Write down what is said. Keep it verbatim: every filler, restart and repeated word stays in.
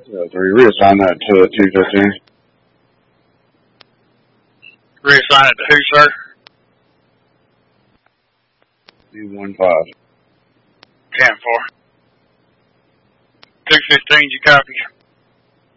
Uh, three, reassign that to two fifteen. Reassign it to who, sir? two one five. ten four. two fifteen, you copy?